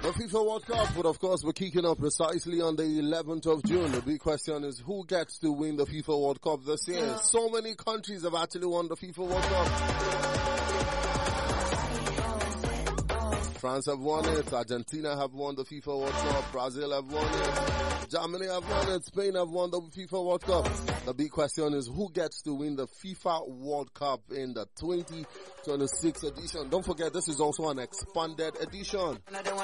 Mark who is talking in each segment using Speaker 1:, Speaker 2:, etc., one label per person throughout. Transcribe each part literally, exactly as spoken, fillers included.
Speaker 1: The FIFA World Cup, but of course we're kicking off precisely on the eleventh of June. The big question is who gets to win the FIFA World Cup this year? So many countries have actually won the FIFA World Cup. France have won it, Argentina have won the FIFA World Cup, Brazil have won it, Germany have won it, Spain have won the FIFA World Cup. The big question is who gets to win the FIFA World Cup in the twenty twenty-six edition. Don't forget this is also an expanded edition.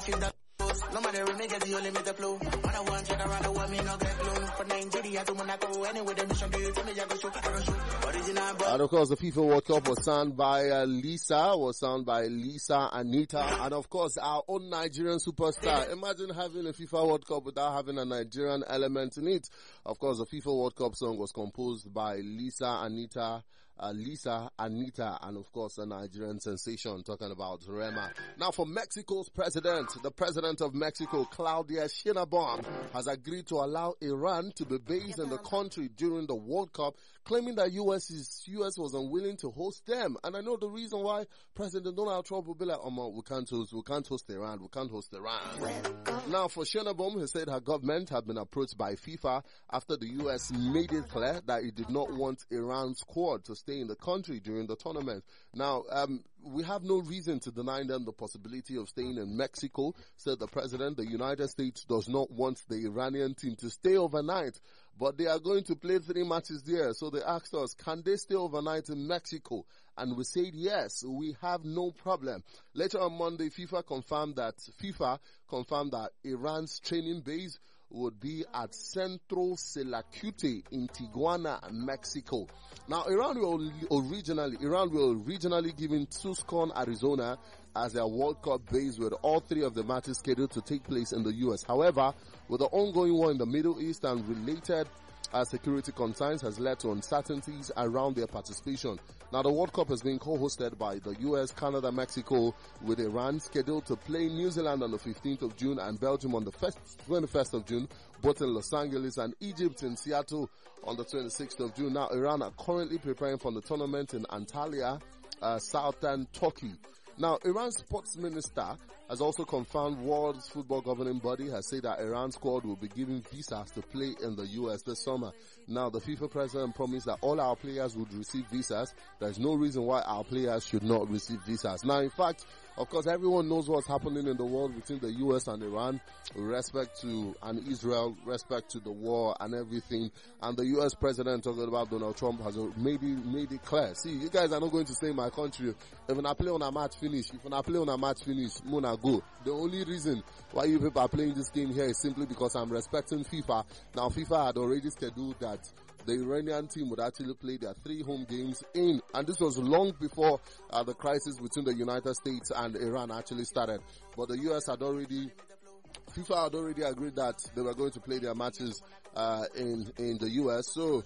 Speaker 1: No matter when they get the only the flow. When I want to around the world, me no get blown. For Nigeria to Monaco, anyway the mission do it. Me I go shoot, I go shoot. Original. And of course, the FIFA World Cup was signed by uh, Lisa, was signed by Lisa Anita, and of course our own Nigerian superstar. Imagine having a FIFA World Cup without having a Nigerian element in it. Of course, the FIFA World Cup song was composed by Lisa Anita. Uh, Lisa, Anita, and of course a Nigerian sensation, talking about Rema. Now for Mexico's president, the president of Mexico, Claudia Sheinbaum, has agreed to allow Iran to be based in the country during the World Cup, claiming that U S is, U S was unwilling to host them. And I know the reason why President Donald Trump will be like, oh man, we can't host, we can't host Iran, we can't host Iran. Now for Sheinbaum, he said her government had been approached by FIFA after the U S made it clear that it did not want Iran's squad to stay in the country during the tournament. Now, um, we have no reason to deny them the possibility of staying in Mexico, said the president. The United States does not want the Iranian team to stay overnight, but they are going to play three matches there. So they asked us, can they stay overnight in Mexico? And we said yes, we have no problem. Later on Monday, FIFA confirmed that FIFA confirmed that Iran's training base would be at Centro Selacute in Tijuana, Mexico. Now, Iran will originally, Iran will originally given Tucson, Arizona as their World Cup base with all three of the matches scheduled to take place in the U S. However, with the ongoing war in the Middle East and related uh, security concerns has led to uncertainties around their participation. Now, the World Cup is being co-hosted by the U S, Canada, Mexico, with Iran scheduled to play New Zealand on the fifteenth of June and Belgium on the twenty-first of June, both in Los Angeles, and Egypt in Seattle on the twenty-sixth of June. Now, Iran are currently preparing for the tournament in Antalya, uh, southern Turkey. Now, Iran's sports minister has also confirmed World Football Governing Body has said that Iran squad will be given visas to play in the U S this summer. Now, the FIFA president promised that all our players would receive visas. There's no reason why our players should not receive visas. Now, in fact, of course, everyone knows what's happening in the world between the U S and Iran, with respect to, and Israel, respect to the war and everything. And the U S president, talking about Donald Trump, has made it, made it clear. See, you guys are not going to stay in my country. If I play on a match finish, if I play on a match finish, Muna go. The only reason why you people are playing this game here is simply because I'm respecting FIFA. Now, FIFA had already scheduled that the Iranian team would actually play their three home games in, and this was long before uh, the crisis between the United States and Iran actually started. But the U S had already, FIFA had already agreed that they were going to play their matches uh, in in the U S. So,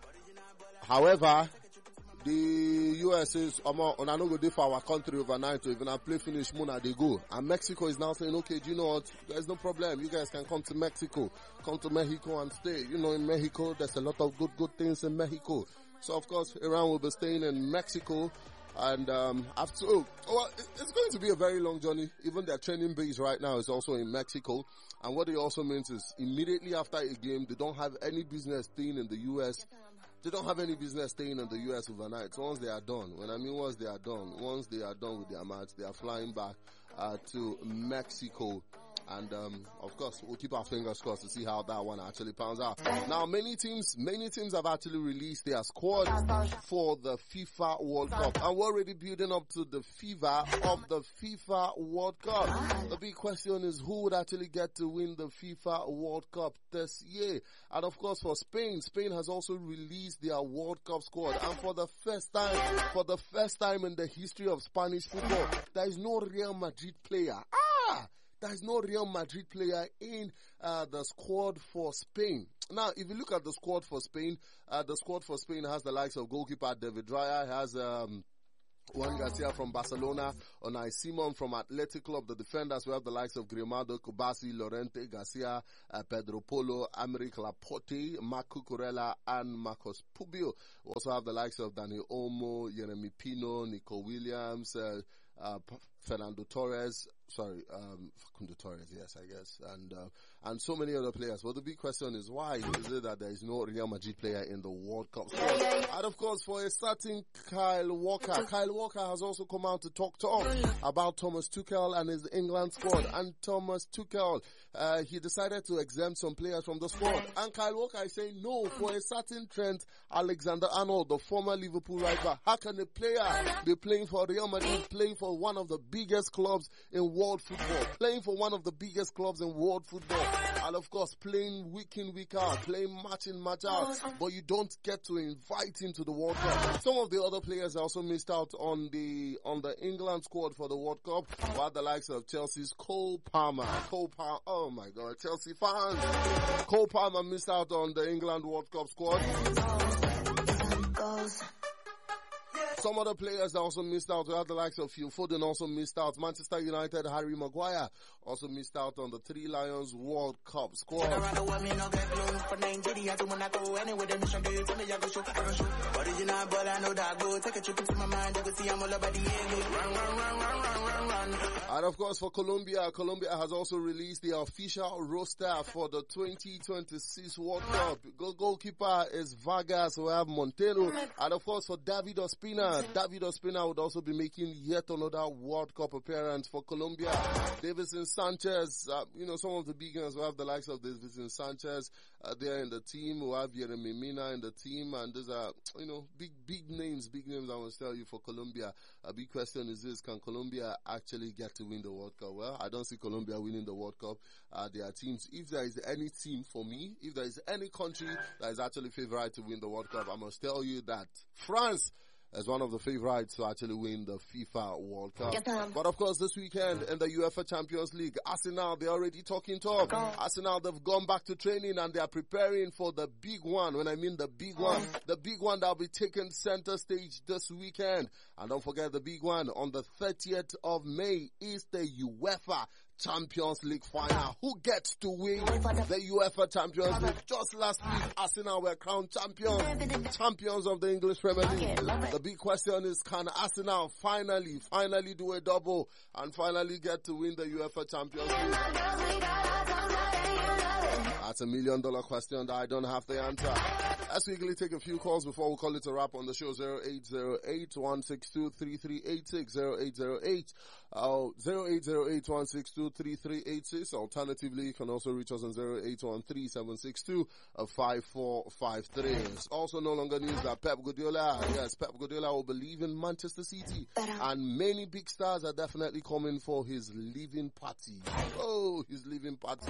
Speaker 1: however, the U S is, I'm not going to for our country overnight, so if I play finish Mona, they go. And Mexico is now saying, okay, do you know what? There's no problem. You guys can come to Mexico, come to Mexico and stay. You know, in Mexico, there's a lot of good, good things in Mexico. So, of course, Iran will be staying in Mexico. And, um, after, oh, well, it's going to be a very long journey. Even their training base right now is also in Mexico. And what it also means is immediately after a game, they don't have any business staying in the U S. They don't have any business staying in the U S overnight. So once they are done, when I mean once they are done, once they are done with their match, they are flying back, uh, to Mexico. And, um, of course, we'll keep our fingers crossed to see how that one actually pans out. Now, many teams, many teams have actually released their squad for the FIFA World Cup. And we're already building up to the fever of the FIFA World Cup. The big question is who would actually get to win the FIFA World Cup this year? And of course, for Spain, Spain has also released their World Cup squad. And for the first time, for the first time in the history of Spanish football, there is no Real Madrid player. Ah! There is no Real Madrid player in uh, the squad for Spain. Now, if you look at the squad for Spain, uh, the squad for Spain has the likes of goalkeeper David Raya, has um, Juan Garcia from Barcelona, Unai Simon from Athletic Club. The defenders, we have the likes of Grimaldo, Kubasi, Lorente, Garcia, uh, Pedro Polo, Americ Laporte, Marc Cucurella, and Marcos Pubio. We also have the likes of Dani Olmo, Jeremy Pino, Nico Williams, uh, uh, Fernando Torres, sorry, um, Facundo Torres, yes, I guess, and uh, and so many other players. But the big question is, why is it that there is no Real Madrid player in the World Cup squad? And of course, for a certain Kyle Walker, Kyle Walker has also come out to talk to us about Thomas Tuchel and his England squad. And Thomas Tuchel, uh, he decided to exempt some players from the squad. And Kyle Walker is saying no for a certain Trent Alexander-Arnold, the former Liverpool right back. How can a player be playing for Real Madrid, playing for one of the biggest clubs in world football, playing for one of the biggest clubs in world football, and of course playing week in, week out, playing match in, match out, but you don't get to invite him to the World Cup? Some of the other players also missed out on the on the England squad for the World Cup, while the likes of Chelsea's Cole Palmer, Cole Palmer, oh my God, Chelsea fans, Cole Palmer missed out on the England World Cup squad. Some other players that also missed out, we had the likes of Phil Foden also missed out. Manchester United, Harry Maguire also missed out on the Three Lions World Cup squad. And of course for Colombia, Colombia has also released the official roster for the twenty twenty-six World Cup. Goal goalkeeper is Vargas, we have Montero, and of course for David Ospina, David Ospina would also be making yet another World Cup appearance for Colombia. Davison Sanchez, uh, you know, some of the big guns, we have the likes of Davison Sanchez uh, there in the team, we have Yeremy Mina in the team, and there's a, you know, big, big names, big names I must tell you for Colombia. A big question is this, can Colombia actually get to win the World Cup? Well, I don't see Colombia winning the World Cup. Uh, there are teams, if there is any team for me, if there is any country that is actually favored to win the World Cup, I must tell you that France as one of the favorites to actually win the FIFA World Cup. But of course, this weekend in the UEFA Champions League, Arsenal, they're already talking talk. Arsenal, they've gone back to training and they are preparing for the big one. When I mean the big one, the big one that will be taking center stage this weekend. And don't forget the big one on the thirtieth of May is the UEFA Champions League final. Who gets to win the UEFA Champions League? Just last week, Arsenal were crowned champions, champions of the English Premier League. The big question is, can Arsenal finally, finally do a double and finally get to win the UEFA Champions League? That's a million dollar question that I don't have the answer. Let's quickly take a few calls before we call it a wrap on the show. zero eight zero eight, one six two, three three eight six, zero eight zero eight, zero eight zero eight, one six two, three three eight six. Alternatively, you can also reach us on zero eight one three, seven six two, five four five three. It's also no longer news that Pep Guardiola, yes, Pep Guardiola will be leaving Manchester City. And many big stars are definitely coming for his leaving party. Oh, his leaving party.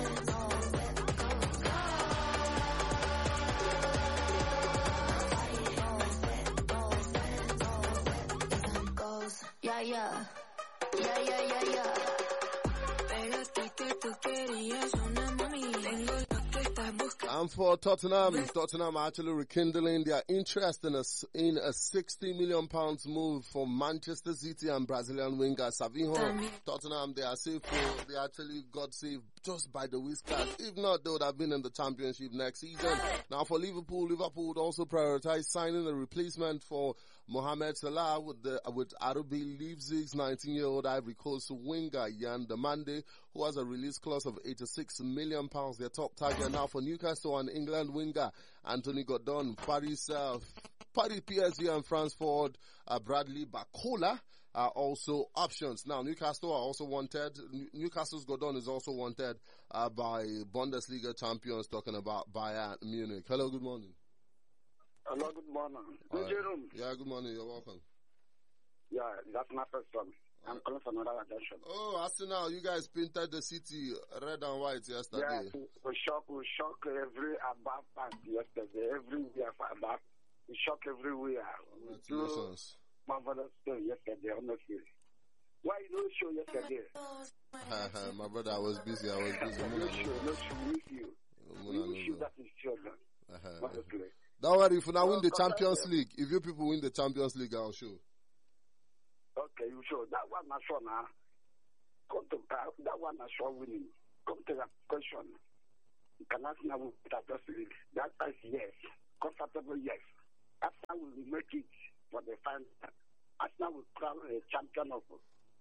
Speaker 2: Yeah, yeah. Yeah, yeah, yeah, yeah. Pégate que tú querías una mami. Tengo lo que estás buscando.
Speaker 1: And for Tottenham, Tottenham are actually rekindling their interest in a, in a sixty million pounds move for Manchester City and Brazilian winger Savinho. Tottenham, they are safe for, they actually got saved just by the whiskers. If not, they would have been in the championship next season. Now for Liverpool, Liverpool would also prioritize signing a replacement for Mohamed Salah with the with R B Leipzig's nineteen-year-old Ivory Coast winger Yan Demande, who has a release clause of eighty-six million pounds. Their top target now for Newcastle and England winger Anthony Gordon, Paris, uh, Paris P S G and France forward uh, Bradley Barcola are also options. Now Newcastle are also wanted. Newcastle's Gordon is also wanted uh, by Bundesliga champions, talking about Bayern Munich. Hello, good morning.
Speaker 3: Hello, good morning.
Speaker 1: Right.
Speaker 3: Good room.
Speaker 1: Yeah, good morning. You're welcome.
Speaker 3: Yeah, that's my first one. I'm calling for another attention.
Speaker 1: Oh, Arsenal, you guys painted the city red and white yesterday.
Speaker 3: Yeah, we shock, we shock every about part yesterday. Everywhere about. We shock everywhere.
Speaker 1: Congratulations.
Speaker 3: Marvelous thing yesterday, honestly. Why you don't show yesterday?
Speaker 1: My brother, I was busy. I was busy.
Speaker 3: No show, no show. We miss you. We wish you that is children. Honestly.
Speaker 1: Don't worry, if we now win the Champions League, if you people win the Champions League, I'll show.
Speaker 3: Okay, you show. That one I saw now. Come to that, that one I saw winning. Come to that question. Can Arsenal win the Champions League? That is yes. Comfortable yes. Arsenal will make it for the final. Arsenal will crown a champion of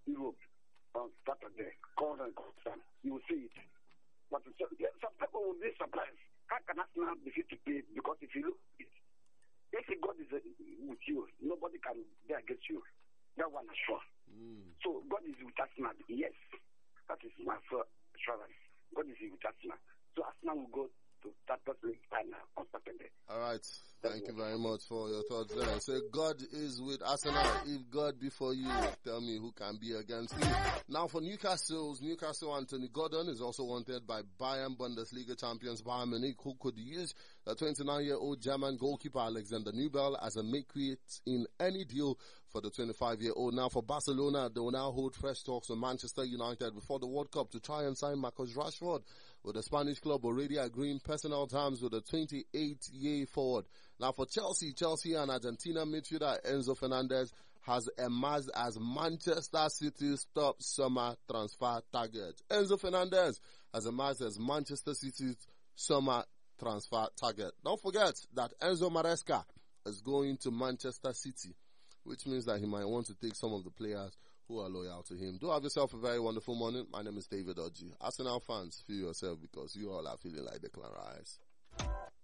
Speaker 3: Europe on Saturday. Call and concern. You will see it. But so, yeah, some people will be surprised. How can Arsenal defeat the P S G? Because if you look at it, if God is uh, with you, nobody can be against you. That one is sure. Mm. So God is with Arsenal. Yes, that is my assurance. God is with Arsenal. So Arsenal will go to Champions League final on Saturday.
Speaker 1: All right. Thank you very much for your thoughts there. So God is with Arsenal. If God be for you, tell me who can be against you. Now for Newcastle's Newcastle, Anthony Gordon is also wanted by Bayern Bundesliga champions Bayern Munich, who could use the twenty-nine-year-old German goalkeeper Alexander Nubel as a make-weight in any deal for the twenty-five-year-old. Now for Barcelona, they will now hold fresh talks with Manchester United before the World Cup to try and sign Marcus Rashford, with the Spanish club already agreeing personal terms with the twenty-eight-year forward. Now for Chelsea, Chelsea and Argentina midfielder Enzo Fernandez has emerged as Manchester City's top summer transfer target. Enzo Fernandez has emerged as Manchester City's summer transfer target. Don't forget that Enzo Maresca is going to Manchester City, which means that he might want to take some of the players who are loyal to him. Do have yourself a very wonderful morning. My name is David Oji. Arsenal fans, feel yourself because you all are feeling like Declan Rice.